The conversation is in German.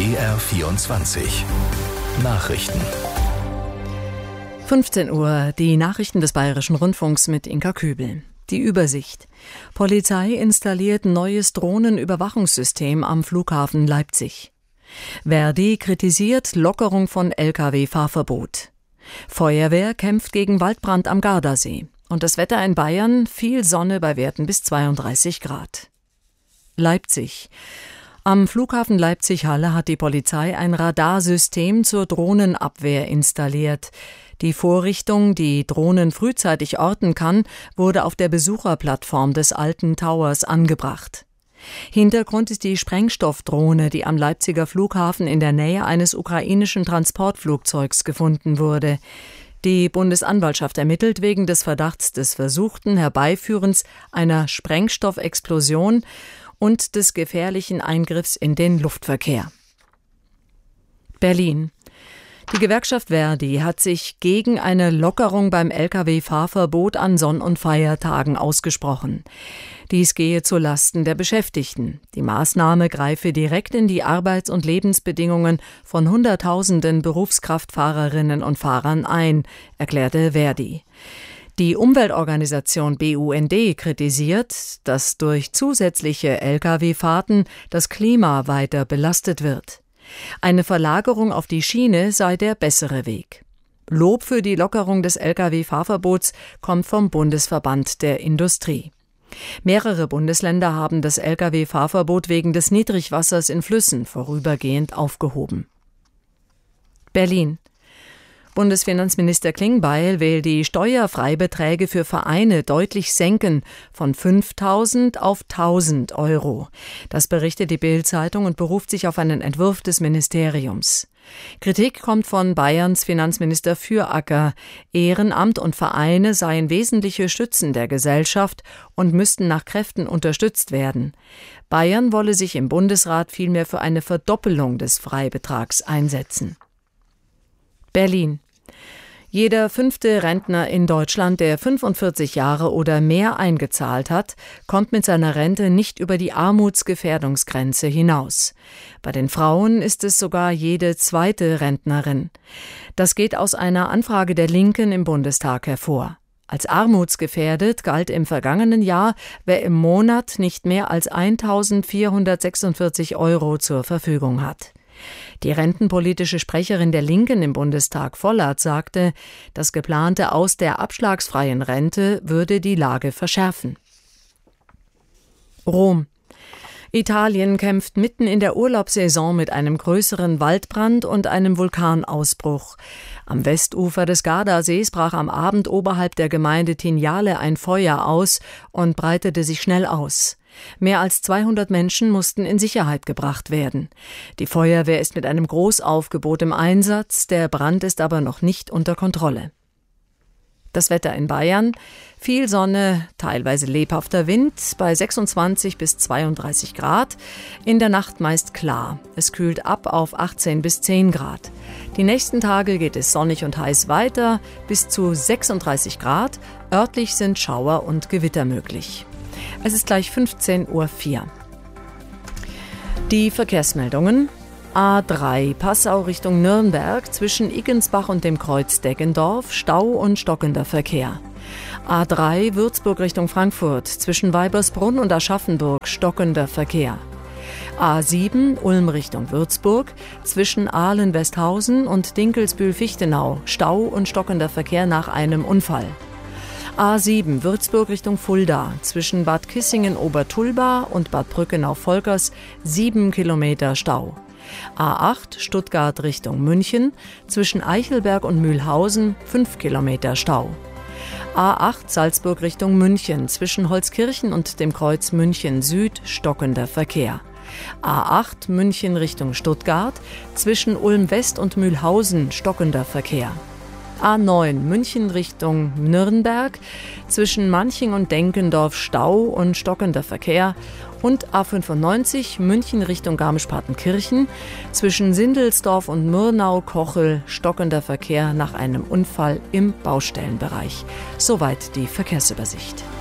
BR24 Nachrichten. 15 Uhr, die Nachrichten des Bayerischen Rundfunks mit Inka Kübel. Die Übersicht. Polizei installiert neues Drohnenüberwachungssystem am Flughafen Leipzig. Verdi kritisiert Lockerung von Lkw-Fahrverbot. Feuerwehr kämpft gegen Waldbrand am Gardasee. Und das Wetter in Bayern, viel Sonne bei Werten bis 32 Grad. Leipzig. Am Flughafen Leipzig-Halle hat die Polizei ein Radarsystem zur Drohnenabwehr installiert. Die Vorrichtung, die Drohnen frühzeitig orten kann, wurde auf der Besucherplattform des alten Towers angebracht. Hintergrund ist die Sprengstoffdrohne, die am Leipziger Flughafen in der Nähe eines ukrainischen Transportflugzeugs gefunden wurde. Die Bundesanwaltschaft ermittelt wegen des Verdachts des versuchten Herbeiführens einer Sprengstoffexplosion und des gefährlichen Eingriffs in den Luftverkehr. Berlin. Die Gewerkschaft Verdi hat sich gegen eine Lockerung beim Lkw-Fahrverbot an Sonn- und Feiertagen ausgesprochen. Dies gehe zulasten der Beschäftigten. Die Maßnahme greife direkt in die Arbeits- und Lebensbedingungen von Hunderttausenden Berufskraftfahrerinnen und Fahrern ein, erklärte Verdi. Die Umweltorganisation BUND kritisiert, dass durch zusätzliche Lkw-Fahrten das Klima weiter belastet wird. Eine Verlagerung auf die Schiene sei der bessere Weg. Lob für die Lockerung des Lkw-Fahrverbots kommt vom Bundesverband der Industrie. Mehrere Bundesländer haben das Lkw-Fahrverbot wegen des Niedrigwassers in Flüssen vorübergehend aufgehoben. Berlin. Bundesfinanzminister Klingbeil will die Steuerfreibeträge für Vereine deutlich senken, von 5.000 auf 1.000 Euro. Das berichtet die Bild-Zeitung und beruft sich auf einen Entwurf des Ministeriums. Kritik kommt von Bayerns Finanzminister Füracker. Ehrenamt und Vereine seien wesentliche Stützen der Gesellschaft und müssten nach Kräften unterstützt werden. Bayern wolle sich im Bundesrat vielmehr für eine Verdoppelung des Freibetrags einsetzen. Berlin. Jeder 5. Rentner in Deutschland, der 45 Jahre oder mehr eingezahlt hat, kommt mit seiner Rente nicht über die Armutsgefährdungsgrenze hinaus. Bei den Frauen ist es sogar jede 2. Rentnerin. Das geht aus einer Anfrage der Linken im Bundestag hervor. Als armutsgefährdet galt im vergangenen Jahr, wer im Monat nicht mehr als 1.446 Euro zur Verfügung hat. Die rentenpolitische Sprecherin der Linken im Bundestag, Vollert, sagte, das geplante Aus der abschlagsfreien Rente würde die Lage verschärfen. Rom. Italien kämpft mitten in der Urlaubssaison mit einem größeren Waldbrand und einem Vulkanausbruch. Am Westufer des Gardasees brach am Abend oberhalb der Gemeinde Tignale ein Feuer aus und breitete sich schnell aus. Mehr als 200 Menschen mussten in Sicherheit gebracht werden. Die Feuerwehr ist mit einem Großaufgebot im Einsatz, der Brand ist aber noch nicht unter Kontrolle. Das Wetter in Bayern: viel Sonne, teilweise lebhafter Wind bei 26 bis 32 Grad. In der Nacht meist klar. Es kühlt ab auf 18 bis 10 Grad. Die nächsten Tage geht es sonnig und heiß weiter, bis zu 36 Grad. Örtlich sind Schauer und Gewitter möglich. Es ist gleich 15.04 Uhr. Die Verkehrsmeldungen. A3 Passau Richtung Nürnberg zwischen Iggensbach und dem Kreuz Deggendorf, Stau und stockender Verkehr. A3 Würzburg Richtung Frankfurt zwischen Weibersbrunn und Aschaffenburg, stockender Verkehr. A7 Ulm Richtung Würzburg zwischen Ahlen-Westhausen und Dinkelsbühl-Fichtenau, Stau und stockender Verkehr nach einem Unfall. A7 Würzburg Richtung Fulda zwischen Bad Kissingen-Obertulba und Bad Brückenau-Volkers 7 Kilometer Stau. A8 Stuttgart Richtung München zwischen Eichelberg und Mühlhausen 5 Kilometer Stau. A8 Salzburg Richtung München zwischen Holzkirchen und dem Kreuz München Süd stockender Verkehr. A8 München Richtung Stuttgart zwischen Ulm West und Mühlhausen stockender Verkehr. A9 München Richtung Nürnberg zwischen Manching und Denkendorf Stau und stockender Verkehr und A95 München Richtung Garmisch-Partenkirchen zwischen Sindelsdorf und Murnau-Kochel stockender Verkehr nach einem Unfall im Baustellenbereich. Soweit die Verkehrsübersicht.